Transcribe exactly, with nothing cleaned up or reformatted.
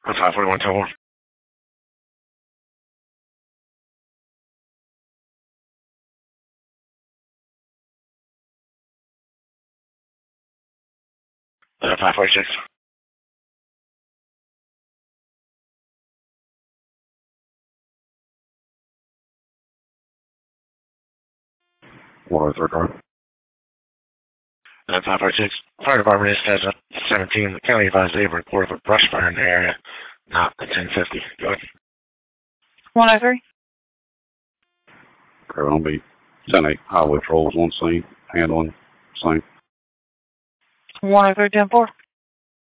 That's five forty-one, ten one. Uh, five forty-six. one oh three car. Uh, five forty-six. Fire department is at seventeen. The county advised they have a report of a brush fire in the area. Not at ten fifty. Go ahead. one oh three. Okay, I'll be ten eight. Highway patrols on scene, handling same. one oh three, ten four.